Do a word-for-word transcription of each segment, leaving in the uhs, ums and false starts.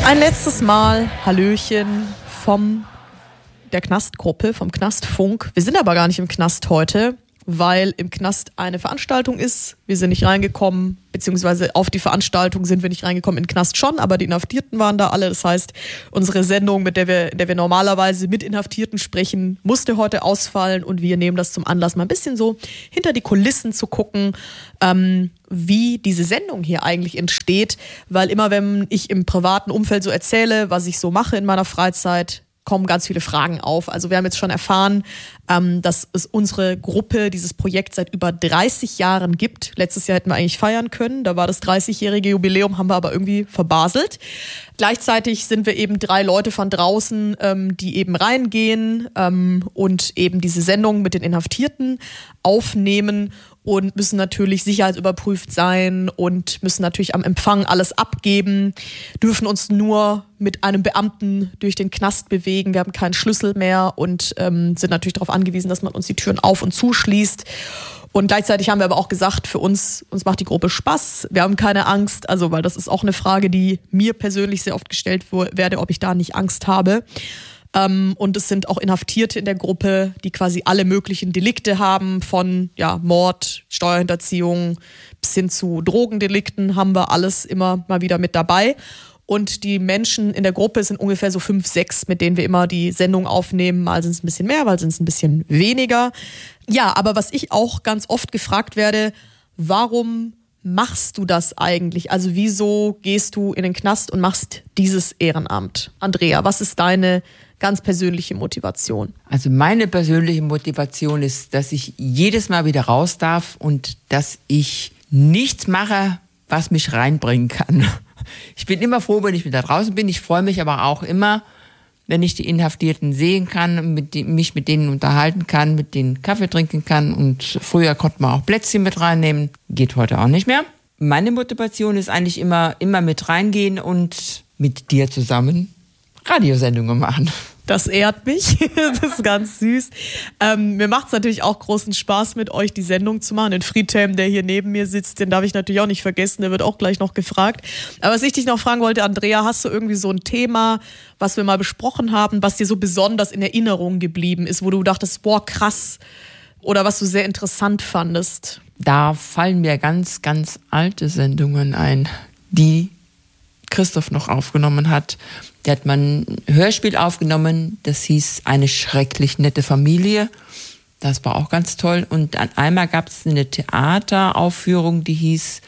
Ein letztes Mal Hallöchen vom der Knastgruppe, vom Knastfunk. Wir sind aber gar nicht im Knast heute, weil im Knast eine Veranstaltung ist. Wir sind nicht reingekommen, beziehungsweise auf die Veranstaltung sind wir nicht reingekommen, in den Knast schon, aber die Inhaftierten waren da alle. Das heißt, unsere Sendung, mit der wir, in der wir normalerweise mit Inhaftierten sprechen, musste heute ausfallen und wir nehmen das zum Anlass, mal ein bisschen so hinter die Kulissen zu gucken, ähm, wie diese Sendung hier eigentlich entsteht, weil immer, wenn ich im privaten Umfeld so erzähle, was ich so mache in meiner Freizeit, kommen ganz viele Fragen auf. Also wir haben jetzt schon erfahren, ähm, dass es unsere Gruppe, dieses Projekt seit über dreißig Jahren gibt. Letztes Jahr hätten wir eigentlich feiern können, da war das dreißigjährige Jubiläum, haben wir aber irgendwie verbaselt. Gleichzeitig sind wir eben drei Leute von draußen, ähm, die eben reingehen ähm, und eben diese Sendung mit den Inhaftierten aufnehmen und müssen natürlich sicherheitsüberprüft sein und müssen natürlich am Empfang alles abgeben, dürfen uns nur mit einem Beamten durch den Knast bewegen. Wir haben keinen Schlüssel mehr und ähm, sind natürlich darauf angewiesen, dass man uns die Türen auf- und zuschließt. Und gleichzeitig haben wir aber auch gesagt, für uns, uns macht die Gruppe Spaß. Wir haben keine Angst, also weil das ist auch eine Frage, die mir persönlich sehr oft gestellt werde, ob ich da nicht Angst habe. Ähm, und es sind auch Inhaftierte in der Gruppe, die quasi alle möglichen Delikte haben, von ja, Mord, Steuerhinterziehung bis hin zu Drogendelikten haben wir alles immer mal wieder mit dabei. Und die Menschen in der Gruppe sind ungefähr so fünf, sechs, mit denen wir immer die Sendung aufnehmen. Mal sind es ein bisschen mehr, mal sind es ein bisschen weniger. Ja, aber was ich auch ganz oft gefragt werde, warum machst du das eigentlich? Also wieso gehst du in den Knast und machst dieses Ehrenamt? Andrea, was ist deine ganz persönliche Motivation? Also meine persönliche Motivation ist, dass ich jedes Mal wieder raus darf und dass ich nichts mache, was mich reinbringen kann. Ich bin immer froh, wenn ich wieder draußen bin. Ich freue mich aber auch immer, wenn ich die Inhaftierten sehen kann, mit die, mich mit denen unterhalten kann, mit denen Kaffee trinken kann. Und früher konnte man auch Plätzchen mit reinnehmen. Geht heute auch nicht mehr. Meine Motivation ist eigentlich immer, immer mit reingehen und mit dir zusammen Radiosendungen machen. Das ehrt mich, das ist ganz süß. Ähm, mir macht es natürlich auch großen Spaß, mit euch die Sendung zu machen. Den Friedhelm, der hier neben mir sitzt, den darf ich natürlich auch nicht vergessen, der wird auch gleich noch gefragt. Aber was ich dich noch fragen wollte, Andrea, hast du irgendwie so ein Thema, was wir mal besprochen haben, was dir so besonders in Erinnerung geblieben ist, wo du dachtest, boah, krass, oder was du sehr interessant fandest? Da fallen mir ganz, ganz alte Sendungen ein, die Christoph noch aufgenommen hat. Der hat mal ein Hörspiel aufgenommen, das hieß Eine schrecklich nette Familie. Das war auch ganz toll. Und an einmal gab es eine Theateraufführung, die hieß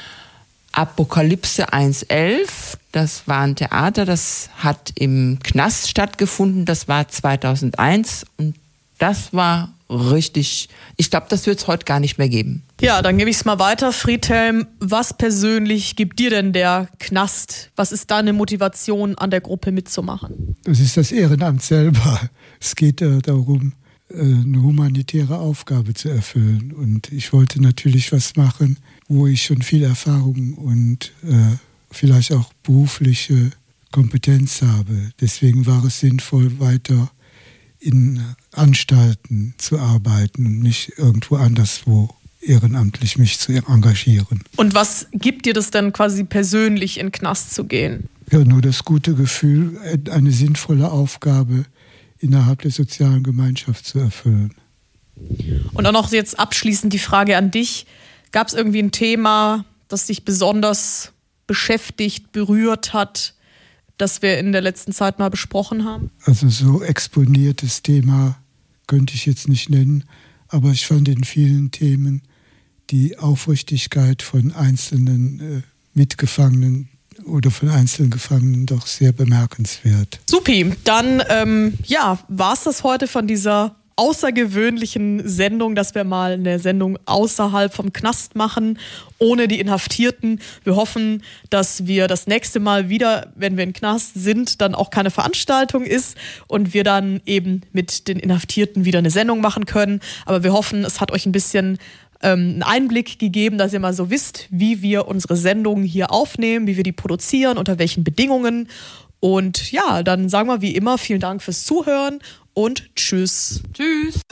Apokalypse eins elf. Das war ein Theater, das hat im Knast stattgefunden. Das war zweitausendeins und das war richtig, ich glaube, das wird es heute gar nicht mehr geben. Ja, dann gebe ich es mal weiter. Friedhelm, was persönlich gibt dir denn der Knast? Was ist deine Motivation, an der Gruppe mitzumachen? Das ist das Ehrenamt selber. Es geht äh, darum, äh, eine humanitäre Aufgabe zu erfüllen. Und ich wollte natürlich was machen, wo ich schon viel Erfahrung und äh, vielleicht auch berufliche Kompetenz habe. Deswegen war es sinnvoll, weiter in Anstalten zu arbeiten und nicht irgendwo anderswo ehrenamtlich mich zu engagieren. Und was gibt dir das denn quasi persönlich, in den Knast zu gehen? Ja, nur das gute Gefühl, eine sinnvolle Aufgabe innerhalb der sozialen Gemeinschaft zu erfüllen. Und dann noch jetzt abschließend die Frage an dich. Gab es irgendwie ein Thema, das dich besonders beschäftigt, berührt hat, das wir in der letzten Zeit mal besprochen haben? Also so exponiertes Thema könnte ich jetzt nicht nennen, aber ich fand in vielen Themen die Aufrichtigkeit von einzelnen äh, Mitgefangenen oder von einzelnen Gefangenen doch sehr bemerkenswert. Supi, dann ähm, ja, war es das heute von dieser außergewöhnlichen Sendung, dass wir mal eine Sendung außerhalb vom Knast machen, ohne die Inhaftierten. Wir hoffen, dass wir das nächste Mal wieder, wenn wir im Knast sind, dann auch keine Veranstaltung ist und wir dann eben mit den Inhaftierten wieder eine Sendung machen können. Aber wir hoffen, es hat euch ein bisschen ähm, einen Einblick gegeben, dass ihr mal so wisst, wie wir unsere Sendungen hier aufnehmen, wie wir die produzieren, unter welchen Bedingungen. Und ja, dann sagen wir wie immer vielen Dank fürs Zuhören und tschüss. Tschüss.